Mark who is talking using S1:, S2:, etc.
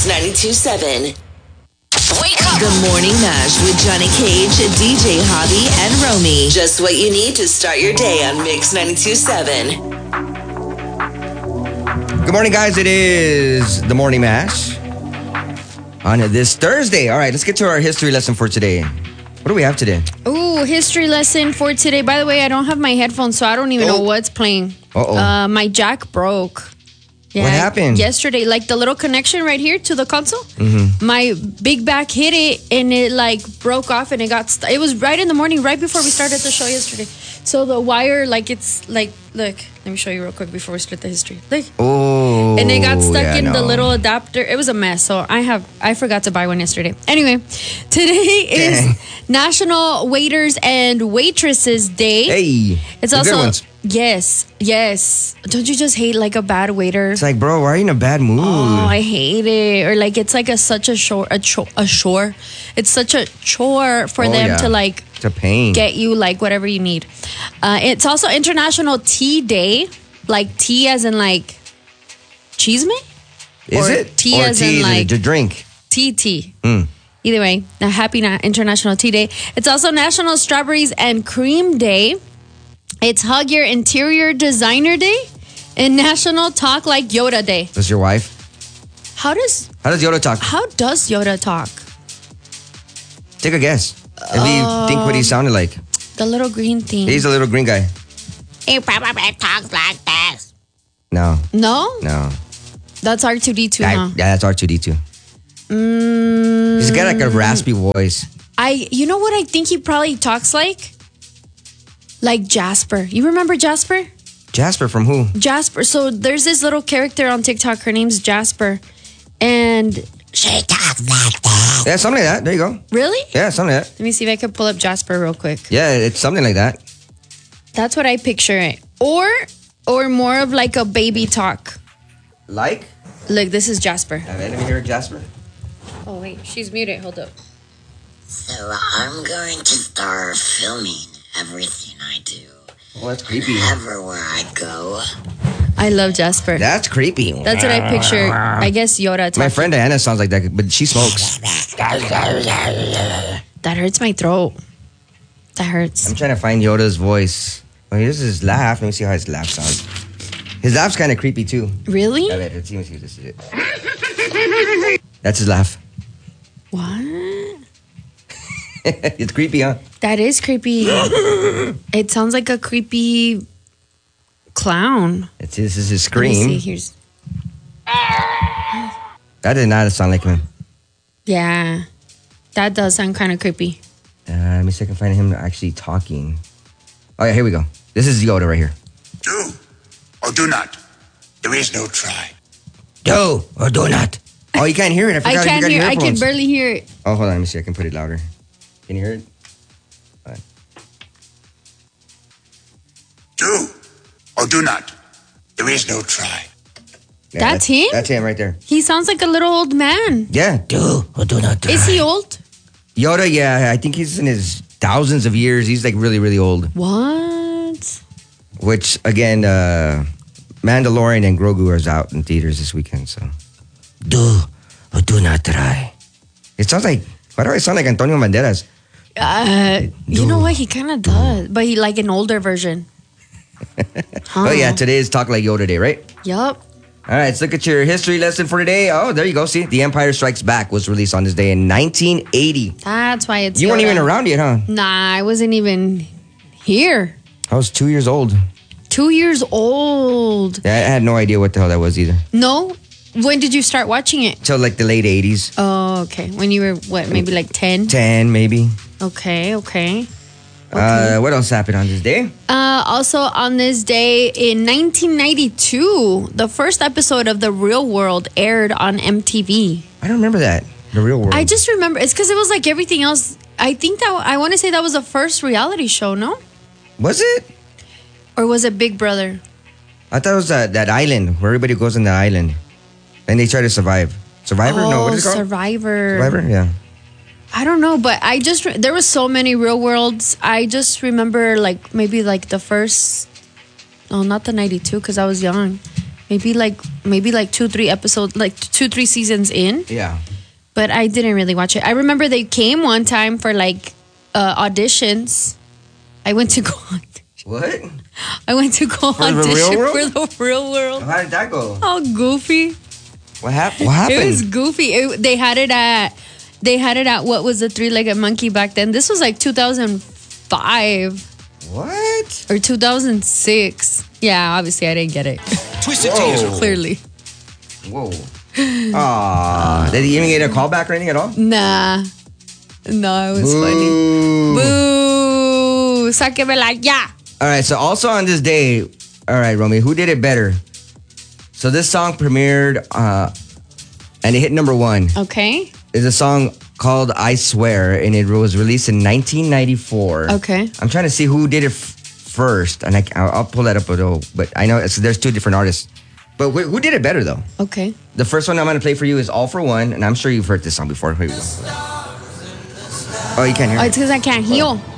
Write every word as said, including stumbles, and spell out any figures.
S1: ninety-two point seven.
S2: Wake up!
S1: The Morning Mash with Johnny Cage, D J Hobby, and Romy. Just what you need to start your day on Mix ninety-two point seven.
S3: Good morning, guys. It is the Morning Mash on this Thursday. All right, let's get to our history lesson for today. What do we have today?
S4: Ooh, history lesson for today. By the way, I don't have my headphones, so I don't even
S3: Oh.
S4: know what's playing.
S3: Uh-oh.
S4: Uh, my jack broke. Yeah,
S3: What happened?
S4: Yesterday, like the little connection right here to the console.
S3: Mm-hmm.
S4: My big back hit it and it like broke off and it got st- it was right in the morning, right before we started the show yesterday. So the wire, like it's like, look, let me show you real quick before we split the history. Look.
S3: Oh.
S4: And it got stuck
S3: yeah,
S4: in
S3: no.
S4: the little adapter. It was a mess. So I have I forgot to buy one yesterday. Anyway, today is
S3: Dang.
S4: National Waiters and Waitresses Day.
S3: Hey.
S4: It's
S3: the good
S4: also
S3: ones.
S4: yes, yes. Don't you just hate like a bad waiter?
S3: It's like, bro, why are you in a bad mood?
S4: Oh, I hate it. Or like it's like a such a chore, a chore, a chore. It's such a chore for
S3: Oh,
S4: them
S3: yeah.
S4: to like
S3: It's a pain.
S4: get you like whatever you need. Uh, it's also International Tea Day, like tea as in like cheese me?
S3: Is
S4: or
S3: it?
S4: tea
S3: or
S4: as
S3: tea
S4: in like
S3: to drink.
S4: tea tea.
S3: Mm.
S4: Either way, a happy na- International Tea Day. It's also National Strawberries and Cream Day. It's Hug Your Interior Designer Day and National Talk Like Yoda Day.
S3: That's your wife?
S4: How does
S3: How does Yoda talk?
S4: how does Yoda talk?
S3: Take a guess. If you think what he sounded like.
S4: The little green thing.
S3: He's a little green guy.
S2: He probably talks like this.
S3: No,
S4: No,
S3: no.
S4: that's R two D two,
S3: That-
S4: huh?
S3: Yeah, that's R two D two.
S4: Mm,
S3: He's got like a raspy voice.
S4: I, you know what I think he probably talks like? Like Jasper. You remember Jasper?
S3: Jasper from who?
S4: Jasper. So there's this little character on TikTok. Her name's Jasper. And
S2: She talks like this.
S3: Yeah, something like that. There you go.
S4: really?
S3: Yeah, something like that.
S4: Let me see if I can pull up Jasper real quick.
S3: Yeah, it's something like that.
S4: That's what I picture it. Or, or more of like a baby talk.
S3: Like?
S4: Look, this is Jasper.
S3: Uh, Let me hear it, Jasper.
S4: Oh wait, she's muted. Hold up.
S2: So I'm going to start filming everything I do.
S3: Oh, that's creepy.
S2: Everywhere I go.
S4: I love Jasper.
S3: That's creepy.
S4: That's what I picture. I guess Yoda.
S3: My
S4: Talking.
S3: friend Diana sounds like that, but she smokes.
S4: That hurts my throat. That hurts.
S3: I'm trying to find Yoda's voice. Oh, here's his laugh. Let me see how his laugh sounds. His laugh's kind of creepy too.
S4: Really?
S3: Yeah, wait, let's see, let's see, this is it. That's his laugh.
S4: What?
S3: It's creepy, huh?
S4: That is creepy. It sounds like a creepy clown.
S3: It's this is his
S4: Let me see.
S3: scream.
S4: Here's
S3: That did not sound like him.
S4: yeah. That does sound kind of creepy.
S3: Uh, let me see if I can find him actually talking. Oh yeah, here we go. This is Yoda right here.
S5: Do or do not. There is no try.
S3: Do or do not. Oh, you can't hear it. I,
S4: I
S3: forgot you
S4: can't
S3: got
S4: hear.
S3: your
S4: I can
S3: earphones.
S4: barely hear it.
S3: Oh, hold on. Let me see. I can put it louder. Can you hear it?
S5: Do or do not. There is no try.
S3: Yeah,
S4: That's him?
S3: That's him right there.
S4: He sounds like a little old man.
S3: Yeah. Do or do not.
S4: Is he old?
S3: Yoda, yeah. I think he's in his thousands of years. He's like really, really old.
S4: What?
S3: Which, again, uh, Mandalorian and Grogu are out in theaters this weekend, so. Do or do not try. It sounds like, why do I sound like Antonio Banderas?
S4: Uh, you know what? He kind of does, but he like an older version.
S3: Oh, yeah, today is Talk Like Yoda Day, right?
S4: Yup.
S3: All right, let's look at your history lesson for today. Oh, there you go. See, The Empire Strikes Back was released on this day in nineteen eighty.
S4: That's why it's.
S3: You weren't
S4: Yoda.
S3: even around yet, huh?
S4: Nah, I wasn't even here.
S3: I was two years old.
S4: Two years old.
S3: Yeah, I had no idea what the hell that was either.
S4: No? When did you start watching it?
S3: Till like the late eighties.
S4: Oh, okay. When you were, what, maybe like ten?
S3: ten, maybe.
S4: Okay, okay.
S3: Uh, what else happened on this day?
S4: Uh, also, on this day in nineteen ninety-two, the first episode of The Real World aired on M T V.
S3: I don't remember that. The Real World.
S4: I just remember, it's because it was like everything else. I think that, I want to say that was the first reality show, no?
S3: Was it?
S4: Or was it Big Brother?
S3: I thought it was that, that island where everybody goes on the island. And they try to survive. Survivor?
S4: Oh,
S3: no, what is it called?
S4: Survivor.
S3: Survivor? Yeah.
S4: I don't know, but I just, re- there was so many Real Worlds. I just remember like maybe like the first, oh, not the ninety-two because I was young. maybe like maybe like two, three episodes, like two, three seasons in.
S3: Yeah.
S4: But I didn't really watch it. I remember they came one time for like uh, auditions. I went to go.
S3: What?
S4: I went to go
S3: For the
S4: audition
S3: real world?
S4: for the real world.
S3: How did that go?
S4: Oh, goofy!
S3: What happened? What happened?
S4: It was goofy. It, they had it at. They had it at what was the three-legged monkey back then? This was like two thousand five
S3: What?
S4: or two thousand six. Yeah, obviously I didn't get it.
S6: Twisted
S3: Whoa.
S6: Tea is
S4: Clearly,
S3: Whoa. Aw. Did he even get a callback or anything at all?
S4: nah, no, it was
S3: Boo.
S4: funny. Boo! Sáquemela ya.
S3: All right, so also on this day, all right, Romy, who did it better? So this song premiered uh, and it hit number one.
S4: Okay.
S3: It's a song called I Swear, and it was released in nineteen ninety-four.
S4: Okay.
S3: I'm trying to see who did it f- first, and I, I'll, I'll pull that up, though. But I know it's, there's two different artists. But wh- who did it better, though?
S4: Okay.
S3: The first one I'm going to play for you is All For One, and I'm sure you've heard this song before. Here we go. Oh, you can't hear
S4: Oh,
S3: it?
S4: it's because I can't heal.